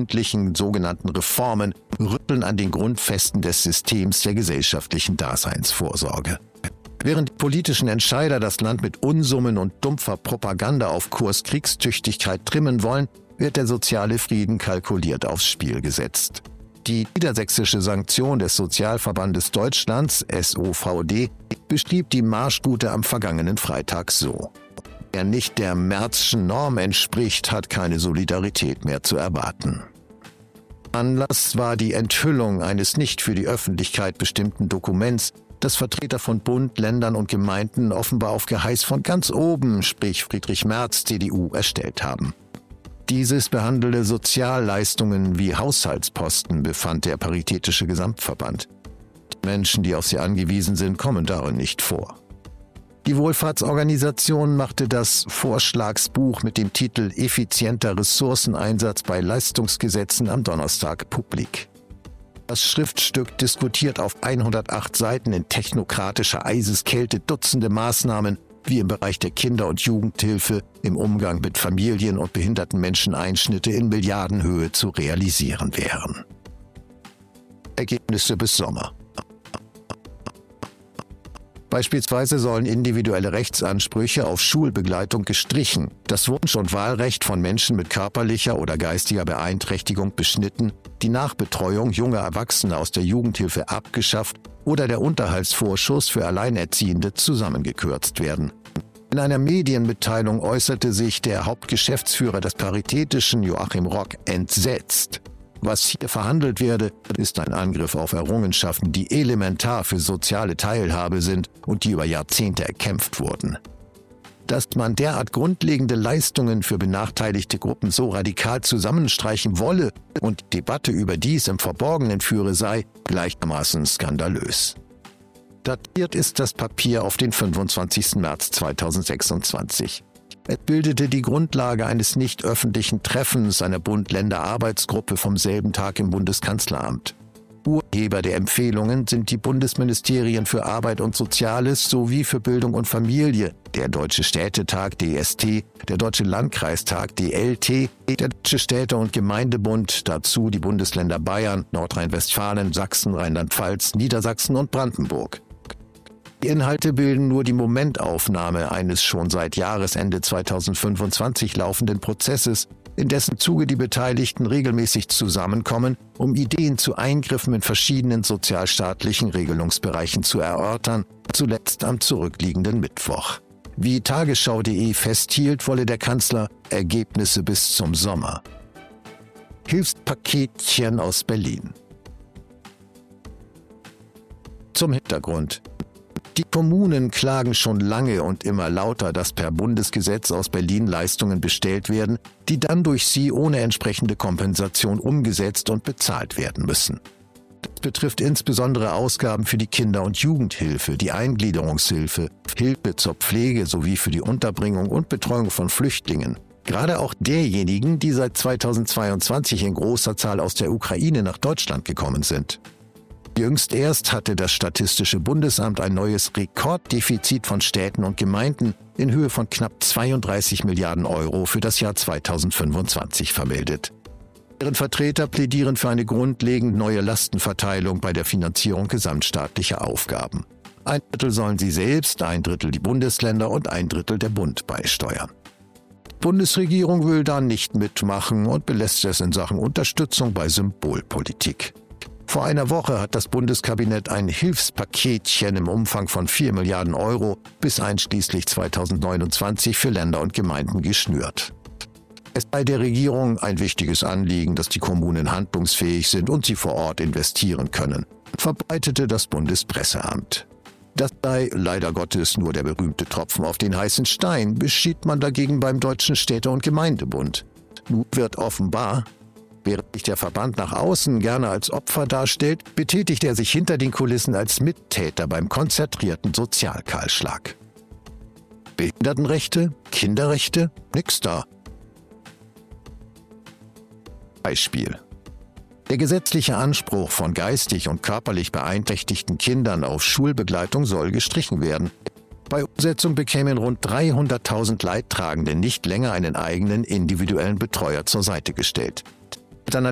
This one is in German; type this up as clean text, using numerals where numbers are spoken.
verbindlichen sogenannten Reformen rütteln an den Grundfesten des Systems der gesellschaftlichen Daseinsvorsorge. Während die politischen Entscheider das Land mit Unsummen und dumpfer Propaganda auf Kurs Kriegstüchtigkeit trimmen wollen, wird der soziale Frieden kalkuliert aufs Spiel gesetzt. Die niedersächsische Sanktion des Sozialverbandes Deutschlands, SOVD, beschrieb die Marschroute am vergangenen Freitag so: Wer nicht der Merzschen Norm entspricht, hat keine Solidarität mehr zu erwarten. Anlass war die Enthüllung eines nicht für die Öffentlichkeit bestimmten Dokuments, das Vertreter von Bund, Ländern und Gemeinden offenbar auf Geheiß von ganz oben, sprich Friedrich Merz, CDU, erstellt haben. Dieses behandelte Sozialleistungen wie Haushaltsposten, befand der Paritätische Gesamtverband. Die Menschen, die auf sie angewiesen sind, kommen darin nicht vor. Die Wohlfahrtsorganisation machte das Vorschlagsbuch mit dem Titel »Effizienter Ressourceneinsatz bei Leistungsgesetzen« am Donnerstag publik. Das Schriftstück diskutiert auf 108 Seiten in technokratischer Eiseskälte Dutzende Maßnahmen, wie im Bereich der Kinder- und Jugendhilfe, im Umgang mit Familien und behinderten Menschen Einschnitte in Milliardenhöhe zu realisieren wären. Ergebnisse bis Sommer. Beispielsweise sollen individuelle Rechtsansprüche auf Schulbegleitung gestrichen, das Wunsch- und Wahlrecht von Menschen mit körperlicher oder geistiger Beeinträchtigung beschnitten, die Nachbetreuung junger Erwachsener aus der Jugendhilfe abgeschafft oder der Unterhaltsvorschuss für Alleinerziehende zusammengekürzt werden. In einer Medienmitteilung äußerte sich der Hauptgeschäftsführer des Paritätischen, Joachim Rock, entsetzt. Was hier verhandelt werde, ist ein Angriff auf Errungenschaften, die elementar für soziale Teilhabe sind und die über Jahrzehnte erkämpft wurden. Dass man derart grundlegende Leistungen für benachteiligte Gruppen so radikal zusammenstreichen wolle und die Debatte über dies im Verborgenen führe, sei gleichermaßen skandalös. Datiert ist das Papier auf den 25. März 2026. Es bildete die Grundlage eines nicht öffentlichen Treffens einer Bund-Länder-Arbeitsgruppe vom selben Tag im Bundeskanzleramt. Urheber der Empfehlungen sind die Bundesministerien für Arbeit und Soziales sowie für Bildung und Familie, der Deutsche Städtetag DST, der Deutsche Landkreistag DLT, der Deutsche Städte- und Gemeindebund, dazu die Bundesländer Bayern, Nordrhein-Westfalen, Sachsen, Rheinland-Pfalz, Niedersachsen und Brandenburg. Die Inhalte bilden nur die Momentaufnahme eines schon seit Jahresende 2025 laufenden Prozesses, in dessen Zuge die Beteiligten regelmäßig zusammenkommen, um Ideen zu Eingriffen in verschiedenen sozialstaatlichen Regelungsbereichen zu erörtern, zuletzt am zurückliegenden Mittwoch. Wie Tagesschau.de festhielt, wolle der Kanzler Ergebnisse bis zum Sommer. Hilfspaketchen aus Berlin. Zum Hintergrund. Die Kommunen klagen schon lange und immer lauter, dass per Bundesgesetz aus Berlin Leistungen bestellt werden, die dann durch sie ohne entsprechende Kompensation umgesetzt und bezahlt werden müssen. Das betrifft insbesondere Ausgaben für die Kinder- und Jugendhilfe, die Eingliederungshilfe, Hilfe zur Pflege sowie für die Unterbringung und Betreuung von Flüchtlingen. Gerade auch derjenigen, die seit 2022 in großer Zahl aus der Ukraine nach Deutschland gekommen sind. Jüngst erst hatte das Statistische Bundesamt ein neues Rekorddefizit von Städten und Gemeinden in Höhe von knapp 32 Milliarden Euro für das Jahr 2025 vermeldet. Deren Vertreter plädieren für eine grundlegend neue Lastenverteilung bei der Finanzierung gesamtstaatlicher Aufgaben. 1/3 sollen sie selbst, 1/3 die Bundesländer und 1/3 der Bund beisteuern. Die Bundesregierung will da nicht mitmachen und belässt es in Sachen Unterstützung bei Symbolpolitik. Vor einer Woche hat das Bundeskabinett ein Hilfspaketchen im Umfang von 4 Milliarden Euro bis einschließlich 2029 für Länder und Gemeinden geschnürt. Es sei der Regierung ein wichtiges Anliegen, dass die Kommunen handlungsfähig sind und sie vor Ort investieren können, verbreitete das Bundespresseamt. Das sei leider Gottes nur der berühmte Tropfen auf den heißen Stein, beschied man dagegen beim Deutschen Städte- und Gemeindebund. Nun wird offenbar, während sich der Verband nach außen gerne als Opfer darstellt, betätigt er sich hinter den Kulissen als Mittäter beim konzertrierten Sozialkahlschlag. Behindertenrechte? Kinderrechte? Nix da. Beispiel. Der gesetzliche Anspruch von geistig und körperlich beeinträchtigten Kindern auf Schulbegleitung soll gestrichen werden. Bei Umsetzung bekämen rund 300.000 Leidtragende nicht länger einen eigenen individuellen Betreuer zur Seite gestellt.